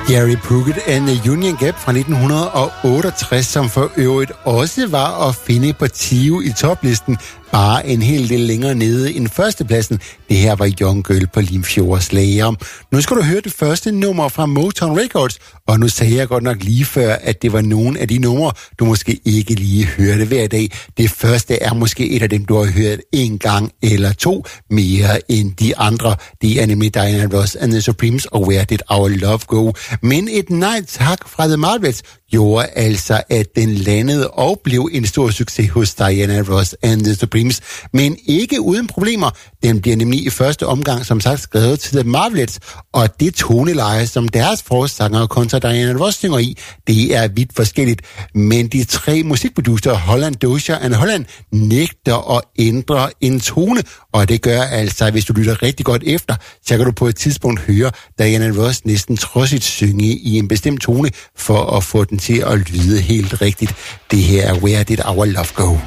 Gary Puckett and the Union Gap fra 1968, som for øvrigt også var at finde på Tio i toplisten, bare en hel del længere nede end førstepladsen. Det her var Young Girl på Limfjordsslager. Nu skal du høre det første nummer fra Motown Records, og nu sagde jeg godt nok lige før, at det var nogle af de numre, du måske ikke lige hørte hver dag. Det første er måske et af dem, du har hørt en gang eller to mere end de andre. Det er nemlig Diana Ross and the Supremes og Where Did Our Love Go. Men et nej tak fra The Marvelettes gjorde altså, at den landede og blev en stor succes hos Diana Ross and the Supremes, men ikke uden problemer. Den bliver nemlig i første omgang, som sagt, skrevet til The Marvelettes, og det toneleje, som deres forsanger kontra Diana Ross synger i, det er vidt forskelligt. Men de tre musikproducere, Holland, Dozier og Holland, nægter at ændre en tone, og det gør altså, hvis du lytter rigtig godt efter, så kan du på et tidspunkt høre Diana Ross næsten trodsigt synge i en bestemt tone, for at få den til at lyde helt rigtigt. Det her er Where Did Our Love Go?